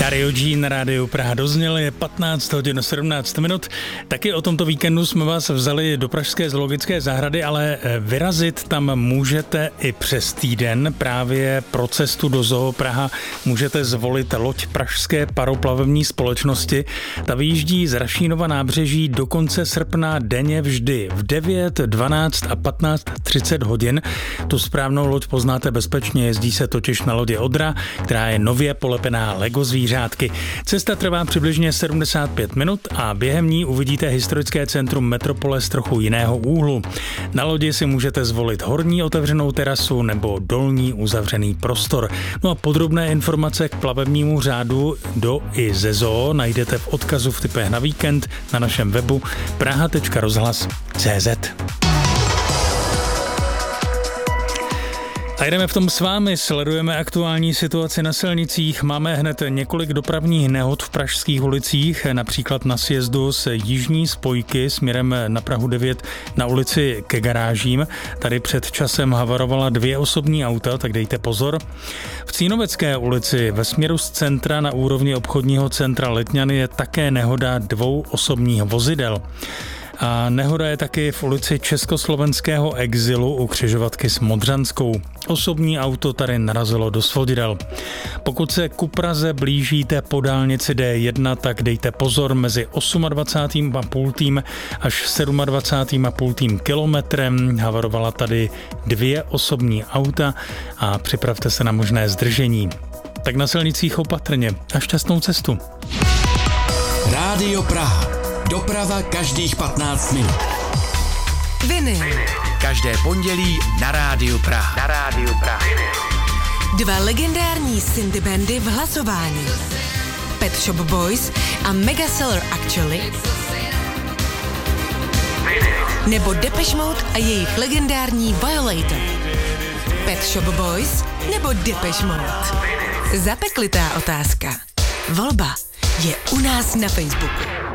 Dario G na rádiu Praha dozněl, je 15 hodin 17 minut. Taky o tomto víkendu jsme vás vzali do pražské zoologické zahrady, ale vyrazit tam můžete i přes týden. Právě pro cestu do Zoo Praha můžete zvolit loď Pražské paroplavební společnosti. Ta vyjíždí z Rašínova nábřeží do konce srpna denně vždy v 9, 12 a 15:30 hodin. Tu správnou loď poznáte bezpečně, jezdí se totiž na lodi Odra, která je nově polepená Lego zvířátky. Cesta trvá přibližně 75 minut a během ní uvidíte historické centrum metropole z trochu jiného úhlu. Na lodi si můžete zvolit horní otevřenou terasu nebo dolní uzavřený prostor. No a podrobné informace k plavebnímu řádu do i ze zoo najdete v odkazu v tipech na víkend na našem webu praha.rozhlas.cz. A jdeme v tom s vámi, sledujeme aktuální situaci na silnicích. Máme hned několik dopravních nehod v pražských ulicích, například na sjezdu z jižní spojky směrem na Prahu 9 na ulici ke garážím. Tady před časem havarovala 2 osobní auta, tak dejte pozor. V Cínovecké ulici ve směru z centra na úrovni obchodního centra Letňany je také nehoda 2 osobních vozidel. A nehoda je taky v ulici Československého exilu u křižovatky s Modřanskou. Osobní auto tady narazilo do svodidel. Pokud se ku Praze blížíte po dálnici D1, tak dejte pozor mezi 28,5 až 27,5 kilometrem. Havarovala tady 2 osobní auta a připravte se na možné zdržení. Tak na silnicích opatrně a šťastnou cestu. Rádio Praha. Doprava každých 15 minut. Vinyl. Každé pondělí na Rádiu Praha. Na Rádiu Praha. 2 legendární synthie bandy v hlasování. Pet Shop Boys a Mega Seller Actually. Nebo Depeche Mode a jejich legendární Violator. Pet Shop Boys nebo Depeche Mode. Zapeklitá otázka. Volba je u nás na Facebooku.